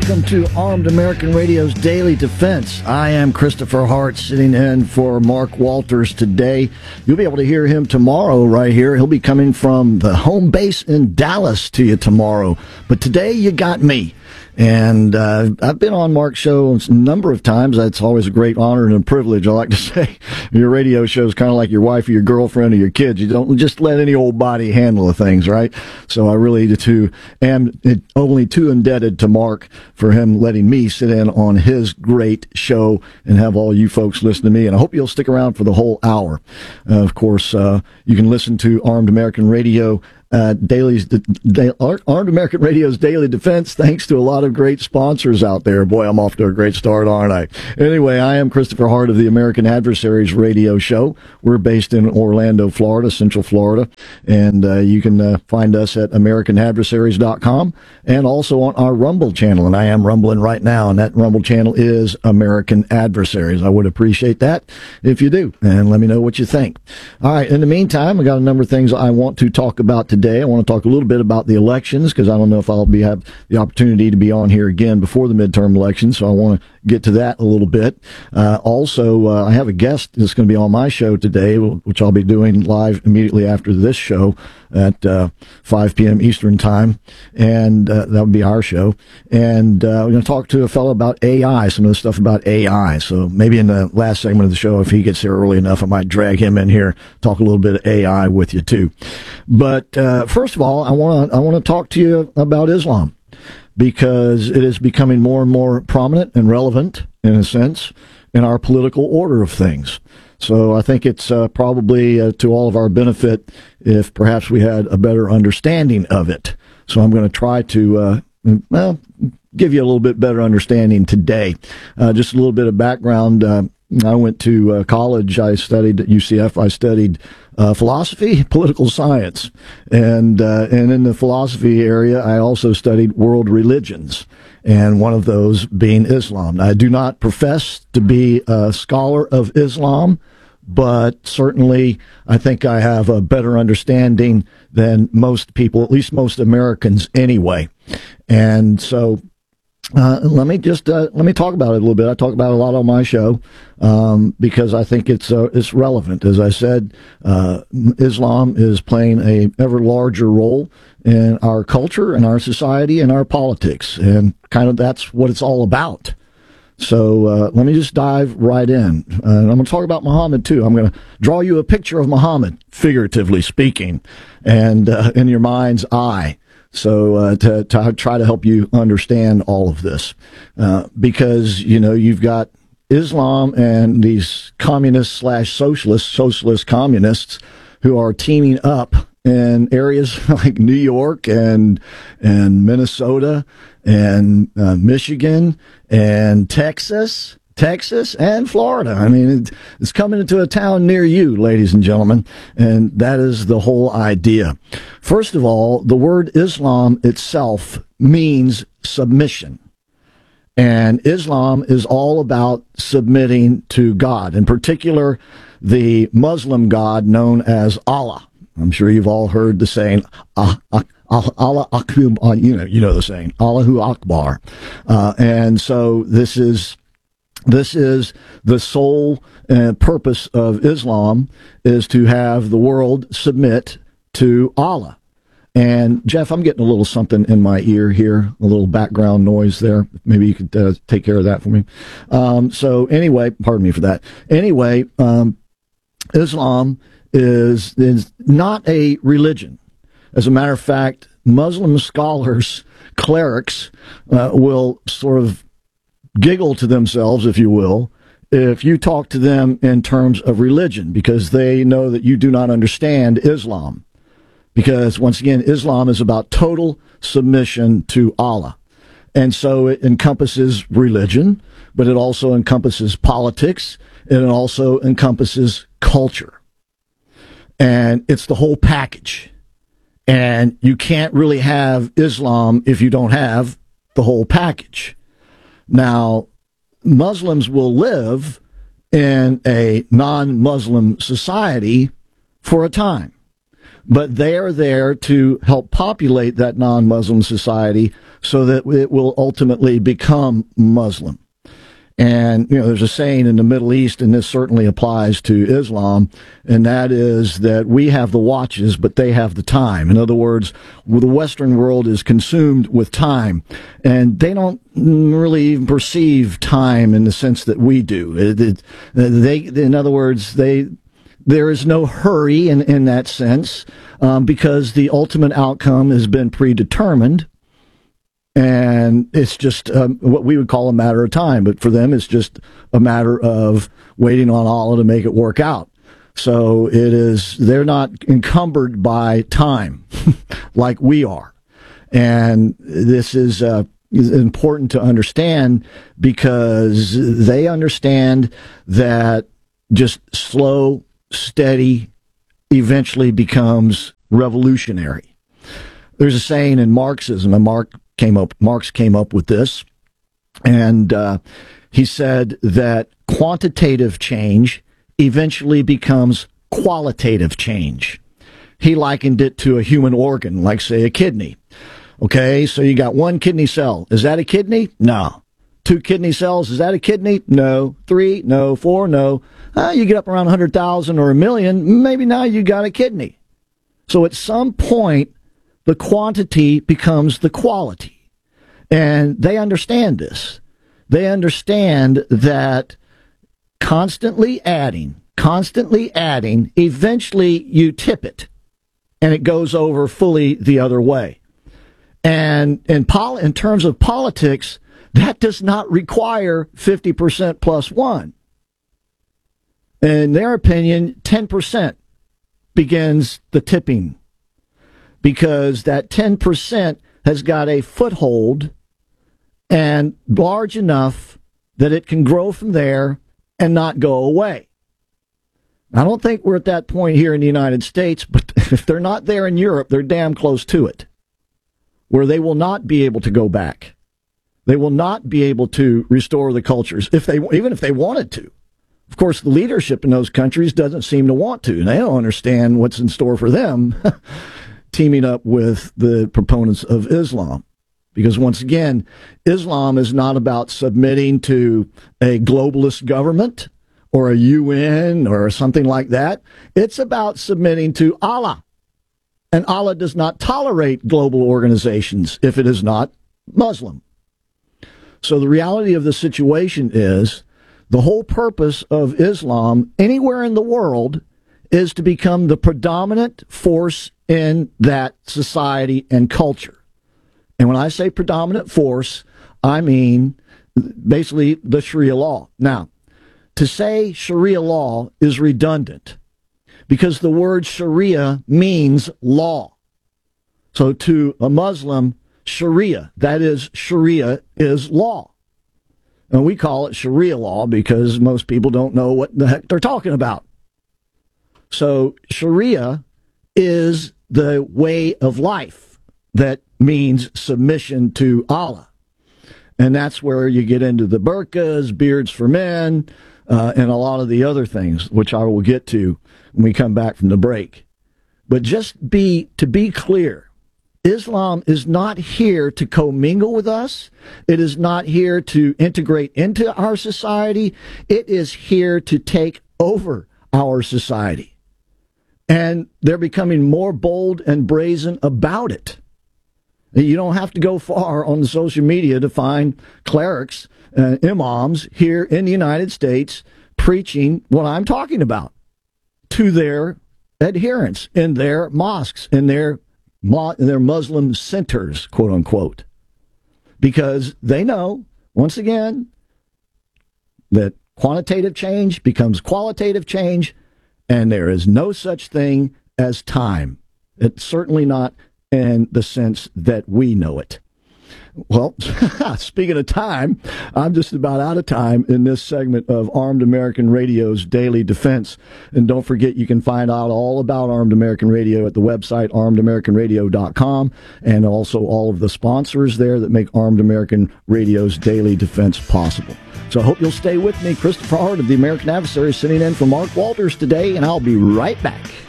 welcome to Armed American Radio's Daily Defense. I am Christopher Hart, sitting in for Mark Walters today. You'll be able to hear him tomorrow right here. He'll be coming from the home base in Dallas to you tomorrow. But today you got me. And I've been on Mark's show a number of times. That's always a great honor and a privilege. I like to say your radio show is kind of like your wife or your girlfriend or your kids. You don't just let any old body handle the things, right? So I really am only too indebted to Mark for him letting me sit in on his great show and have all you folks listen to me. And I hope you'll stick around for the whole hour. Of course, you can listen to Armed American Radio Armed American Radio's Daily Defense, thanks to a lot of great sponsors out there. Boy, I'm off to a great start, aren't I? Anyway, I am Christopher Hart of the American Adversaries Radio Show. We're based in Orlando, Florida, Central Florida, and you can find us at AmericanAdversaries.com and also on our Rumble channel, and I am rumbling right now, and that Rumble channel is American Adversaries. I would appreciate that if you do, and let me know what you think. All right, in the meantime, I got a number of things I want to talk about today. I want to talk a little bit about the elections because I don't know if I'll have the opportunity to be on here again before the midterm elections, so I want to get to that a little bit. Also, I have a guest that's going to be on my show today, which I'll be doing live immediately after this show at 5 p.m. Eastern Time, and that would be our show. And we're going to talk to a fellow about AI, some of the stuff about AI. So maybe in the last segment of the show, if he gets here early enough, I might drag him in here, talk a little bit of AI with you too. But first of all, I want to talk to you about Islam, because it is becoming more and more prominent and relevant, in a sense, in our political order of things. So I think it's probably to all of our benefit if perhaps we had a better understanding of it. So I'm going to try to give you a little bit better understanding today. Just a little bit of background. I went to college. I studied at UCF. I studied philosophy, political science, and in the philosophy area, I also studied world religions, and one of those being Islam. I do not profess to be a scholar of Islam, but certainly I think I have a better understanding than most people, at least most Americans anyway. And so let me talk about it a little bit. I talk about it a lot on my show because I think it's relevant. As I said, Islam is playing a ever larger role in our culture and our society and our politics, and kind of that's what it's all about. So let me just dive right in. I'm going to talk about Muhammad too. I'm going to draw you a picture of Muhammad, figuratively speaking, and in your mind's eye. So to try to help you understand all of this, because you've got Islam and these communist/socialist communists who are teaming up in areas like New York and Minnesota and Michigan and Texas and Florida. I mean, it's coming into a town near you, ladies and gentlemen, and that is the whole idea. First of all, the word Islam itself means submission. And Islam is all about submitting to God, in particular, the Muslim God known as Allah. I'm sure you've all heard the saying, Allah Akbar, you know the saying, Allahu Akbar. And so this is the sole purpose of Islam, is to have the world submit to Allah. And Jeff, I'm getting a little something in my ear here, a little background noise there. Maybe you could take care of that for me. So anyway, pardon me for that. Anyway, Islam is not a religion. As a matter of fact, Muslim scholars, clerics, will sort of giggle to themselves, if you will, if you talk to them in terms of religion, because they know that you do not understand Islam. Because, once again, Islam is about total submission to Allah. And so it encompasses religion, but it also encompasses politics, and it also encompasses culture. And it's the whole package. And you can't really have Islam if you don't have the whole package. Now, Muslims will live in a non-Muslim society for a time. but they are there to help populate that non-Muslim society so that it will ultimately become Muslim. And, there's a saying in the Middle East, and this certainly applies to Islam, and that is that we have the watches, but they have the time. In other words, the Western world is consumed with time, and they don't really even perceive time in the sense that we do. In other words, there is no hurry in that sense, because the ultimate outcome has been predetermined. And it's just what we would call a matter of time. But for them, it's just a matter of waiting on Allah to make it work out. So they're not encumbered by time like we are. And this is important to understand because they understand that just slow, steady eventually becomes revolutionary. There's a saying in Marxism, and Marx came up with this, and he said that quantitative change eventually becomes qualitative change. He likened it to a human organ, like, say, a kidney. Okay, so you got one kidney cell. Is that a kidney? No. 2 kidney cells, is that a kidney? No. 3? No. 4? No. You get up around 100,000 or 1 million, maybe now you got a kidney. So at some point, the quantity becomes the quality. And they understand this. They understand that constantly adding, eventually you tip it, and it goes over fully the other way. And in terms of politics, that does not require 50% plus 1. In their opinion, 10% begins the tipping, because that 10% has got a foothold and large enough that it can grow from there and not go away. I don't think we're at that point here in the United States, but if they're not there in Europe, they're damn close to it, where they will not be able to go back. They will not be able to restore the cultures, even if they wanted to. Of course, the leadership in those countries doesn't seem to want to, and they don't understand what's in store for them teaming up with the proponents of Islam. Because once again, Islam is not about submitting to a globalist government or a UN or something like that. It's about submitting to Allah. And Allah does not tolerate global organizations if it is not Muslim. So the reality of the situation is the whole purpose of Islam anywhere in the world is to become the predominant force in that society and culture. And when I say predominant force, I mean basically the Sharia law. Now, to say Sharia law is redundant because the word Sharia means law. So to a Muslim, Sharia, that is, Sharia is law. And we call it Sharia law because most people don't know what the heck they're talking about. So Sharia is the way of life that means submission to Allah. And that's where you get into the burqas, beards for men, and a lot of the other things, which I will get to when we come back from the break. But to be clear, Islam is not here to commingle with us. It is not here to integrate into our society. It is here to take over our society. And they're becoming more bold and brazen about it. You don't have to go far on the social media to find clerics and imams here in the United States preaching what I'm talking about to their adherents in their mosques, in their Muslim centers, quote unquote, because they know, once again, that quantitative change becomes qualitative change, and there is no such thing as time. It's certainly not in the sense that we know it. Well, speaking of time, I'm just about out of time in this segment of Armed American Radio's Daily Defense. And don't forget, you can find out all about Armed American Radio at the website armedamericanradio.com, and also all of the sponsors there that make Armed American Radio's Daily Defense possible. So I hope you'll stay with me. Christopher Hart of the American Adversary sitting in for Mark Walters today, and I'll be right back.